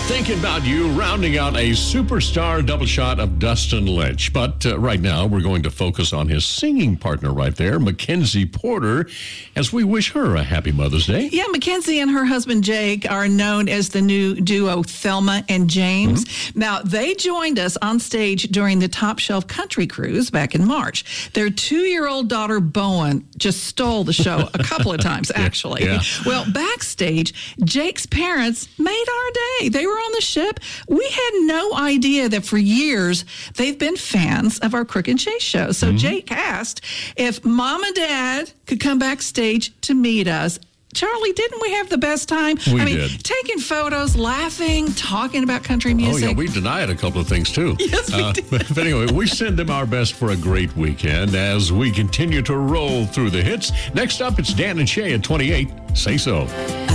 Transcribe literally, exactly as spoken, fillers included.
Thinking about you, rounding out a superstar double shot of Dustin Lynch. But uh, right now, we're going to focus on his singing partner right there, Mackenzie Porter, as we wish her a happy Mother's Day. Yeah, Mackenzie and her husband Jake are known as the new duo Thelma and James. Mm-hmm. Now, they joined us on stage during the Top Shelf Country Cruise back in March. Their two-year-old daughter, Bowen, just stole the show a couple of times, actually. Yeah. Well, backstage, Jake's parents made our day. They were on the ship. We had no idea that for years they've been fans of our Crook and Chase show. So mm-hmm. Jake asked if Mom and Dad could come backstage to meet us. Charlie, didn't we have the best time? We I mean, did. Taking photos, laughing, talking about country music. Oh, yeah, we denied a couple of things, too. Yes, we uh, did. But, but anyway, we send them our best for a great weekend as we continue to roll through the hits. Next up, it's Dan and Shay at twenty-eight. Say So.